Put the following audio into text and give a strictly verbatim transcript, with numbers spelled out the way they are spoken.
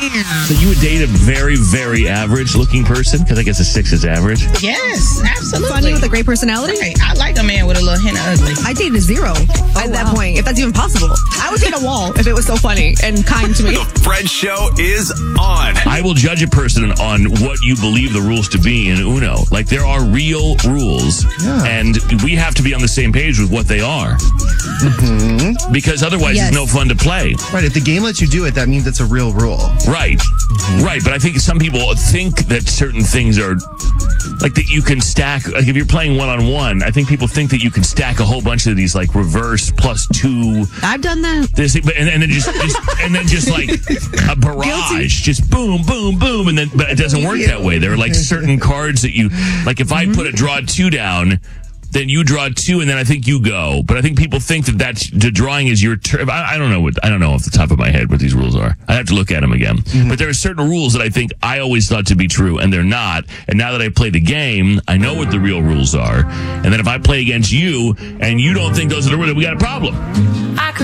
So you would date a very, very average-looking person? Because I guess a six is average. Yes, absolutely. Funny with a great personality? Right. I like a man with a little hint of ugly. I dated a zero Oh, at that wow. point, if that's even possible. I would date a wall if it was so funny and kind to me. The Fred Show is on. I will judge a person on what you believe the rules to be in Uno. Like, there are real rules, Yeah. and we have to be on the same page with what they are. Mm-hmm. Because otherwise, Yes. it's no fun to play. Right, if the game lets you do it, that means it's a real rule. Right. Mm-hmm. Right. But I think some people think that certain things are like that you can stack. Like if you're playing one on one, I think people think that you can stack a whole bunch of these like reverse plus two. I've done that. This, and, and then just, just and then just like a barrage, Guilty. just boom, boom, boom, and then but it doesn't work that way. There are like certain cards that you like. If I put a draw two down, then you draw two, and then I think you go. But I think people think that that's, the drawing is your turn. I, I don't know what I don't know off the top of my head what these rules are. I have to look at them again. Mm-hmm. But there are certain rules that I think I always thought to be true, and they're not. And now that I play the game, I know what the real rules are. And then if I play against you, and you don't think those are the rules, we got a problem.